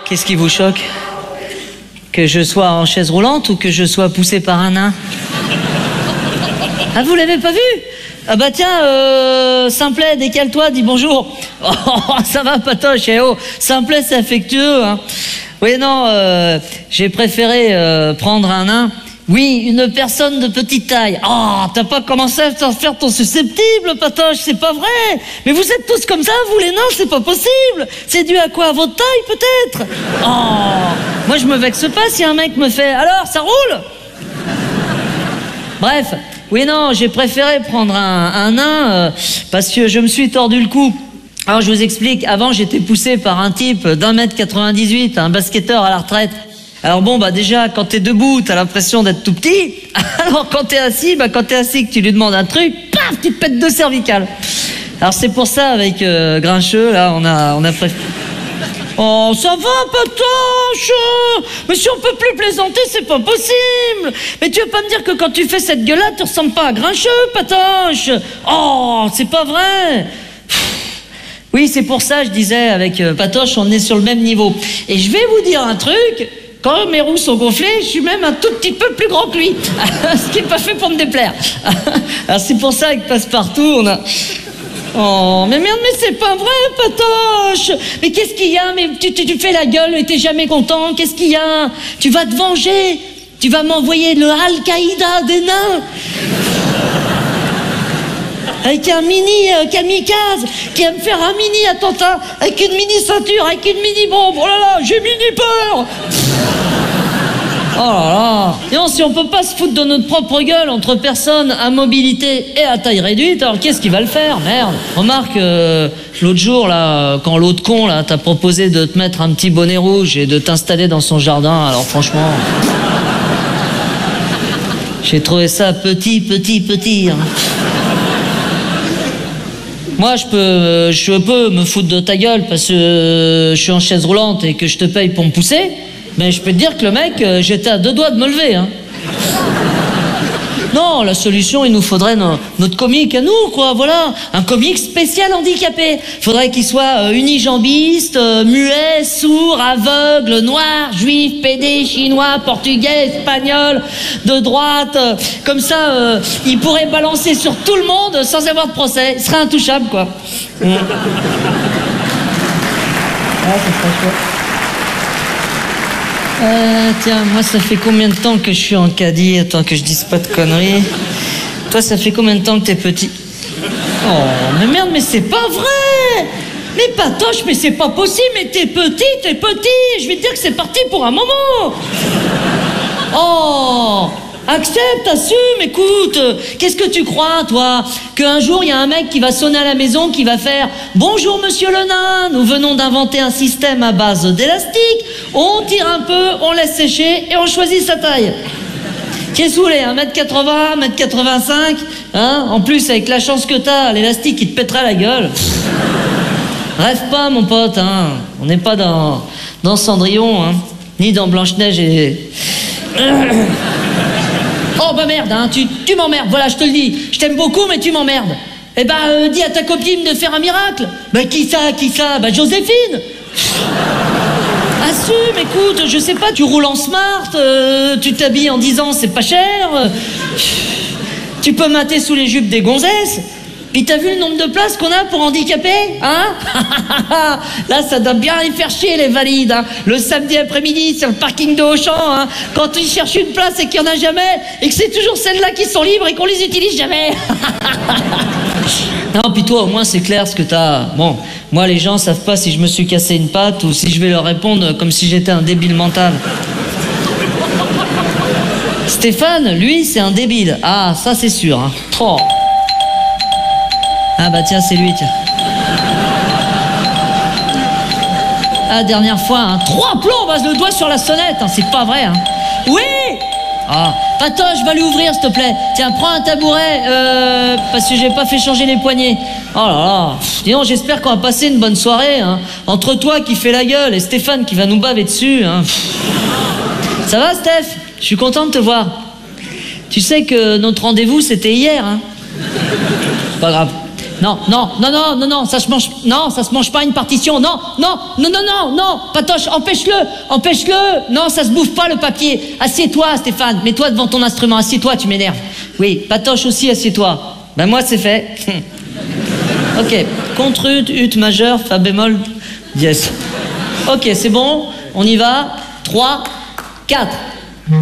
Qu'est-ce qui vous choque? Que je sois en chaise roulante ou que je sois poussé par un nain? Ah, vous l'avez pas vu? Ah bah tiens, Simplet, décale-toi, dis bonjour. Oh, ça va, Patoche, eh oh. Simplet, c'est affectueux, hein. Oui, non, j'ai préféré prendre un nain. Oui, une personne de petite taille. Oh, t'as pas commencé à faire ton susceptible, Patoche, c'est pas vrai. Mais vous êtes tous comme ça, vous les nains, c'est pas possible. C'est dû à quoi? À votre taille, peut-être? Oh, moi je me vexe pas si un mec me fait « Alors, ça roule ?» Bref, oui, non, j'ai préféré prendre un nain parce que je me suis tordu le cou. Alors je vous explique, avant j'étais poussé par un type d'1m98, un basketteur à la retraite. Alors bon, bah déjà, quand t'es debout, t'as l'impression d'être tout petit. Alors quand t'es assis, que tu lui demandes un truc, paf, tu te pètes deux cervicales. Alors c'est pour ça, avec Grincheux, là, on a préféré... Oh, ça va, Patoche! Mais si on peut plus plaisanter, c'est pas possible! Mais tu vas pas me dire que quand tu fais cette gueule-là, tu ressembles pas à Grincheux, Patoche! Oh, c'est pas vrai! Oui, c'est pour ça, je disais, avec Patoche, on est sur le même niveau. Et je vais vous dire un truc... Quand mes roues sont gonflées, je suis même un tout petit peu plus grand que lui. Ce qui n'est pas fait pour me déplaire. Alors c'est pour ça que Passepartout, on a... Oh, mais merde, mais c'est pas vrai, Patoche! Mais qu'est-ce qu'il y a? Mais tu fais la gueule et t'es jamais content. Qu'est-ce qu'il y a? Tu vas te venger. Tu vas m'envoyer le Al-Qaïda des nains. Avec un mini kamikaze qui va me faire un mini attentat, avec une mini ceinture, avec une mini bombe. Oh là là, j'ai mini peur. Oh là là. Et non, si on peut pas se foutre de notre propre gueule entre personnes à mobilité et à taille réduite, alors qu'est-ce qui va le faire? Merde. Remarque, l'autre jour, là, quand l'autre con, là, t'a proposé de te mettre un petit bonnet rouge et de t'installer dans son jardin, alors franchement... j'ai trouvé ça petit, hein. Moi, je peux me foutre de ta gueule parce que je suis en chaise roulante et que je te paye pour me pousser, mais je peux te dire que le mec, j'étais à deux doigts de me lever, hein. Non, la solution, il nous faudrait notre comique à nous, quoi, voilà. Un comique spécial handicapé. Faudrait qu'il soit unijambiste, muet, sourd, aveugle, noir, juif, pédé, chinois, portugais, espagnol, de droite. Comme ça, il pourrait balancer sur tout le monde sans avoir de procès. Il serait intouchable, quoi. Ah, ça serait chouette. Tiens, moi ça fait combien de temps que je suis en caddie? Attends que je dise pas de conneries. Toi, ça fait combien de temps que t'es petit? Oh, mais merde, mais c'est pas vrai! Mais Patoche, mais c'est pas possible, mais t'es petit! Je vais te dire que c'est parti pour un moment! Oh! Accepte, assume, écoute. Qu'est-ce que tu crois, toi? Qu'un jour, il y a un mec qui va sonner à la maison, qui va faire « Bonjour, monsieur le nain, nous venons d'inventer un système à base d'élastique. On tire un peu, on laisse sécher et on choisit sa taille. » Qu'est-ce que vous voulez, 1m80, 1m85, hein? En plus, avec la chance que t'as, l'élastique, il te pètera la gueule. Rêve pas, mon pote, hein. On n'est pas dans Cendrillon, hein. Ni dans Blanche-Neige et... Oh bah merde, hein, tu m'emmerdes, voilà, je te le dis. Je t'aime beaucoup, mais tu m'emmerdes. Eh ben, dis à ta copine de faire un miracle. Bah qui ça? Bah Joséphine. Assume, écoute, je sais pas, tu roules en smart, tu t'habilles en 10 ans, c'est pas cher. Tu peux mater sous les jupes des gonzesses. Puis t'as vu le nombre de places qu'on a pour handicapés, hein? Là, ça doit bien les faire chier, les valides, hein? Le samedi après-midi, sur le parking de Auchan, hein? Quand ils cherchent une place et qu'il n'y en a jamais, et que c'est toujours celles-là qui sont libres et qu'on les utilise jamais. Non, puis toi, au moins, c'est clair ce que t'as... Bon, moi, les gens savent pas si je me suis cassé une patte ou si je vais leur répondre comme si j'étais un débile mental. Stéphane, lui, c'est un débile. Ah, ça, c'est sûr, hein. Oh. Ah bah tiens, c'est lui, tiens. Ah, dernière fois, hein. 3 plombs, base le doigt sur la sonnette, hein. C'est pas vrai, hein. Oui! Ah, Patoche, va lui ouvrir, s'il te plaît. Tiens, prends un tabouret, parce que j'ai pas fait changer les poignées. Oh là là. Dis donc, j'espère qu'on va passer une bonne soirée, hein. Entre toi qui fais la gueule et Stéphane qui va nous baver dessus, hein. Ça va, Steph? Je suis content de te voir. Tu sais que notre rendez-vous, c'était hier, hein. C'est pas grave. Non, non, non, non, non, non, ça se mange, non, ça se mange pas une partition, non, non, non, non, non, non, Patoche, empêche-le, empêche-le, non, ça se bouffe pas le papier. Assieds-toi, Stéphane, mets-toi devant ton instrument, assieds-toi, tu m'énerves. Oui, Patoche aussi, assieds-toi. Ben moi, c'est fait. Ok, contre ut majeur, fa bémol, dièse. Ok, c'est bon, on y va. 3, 4.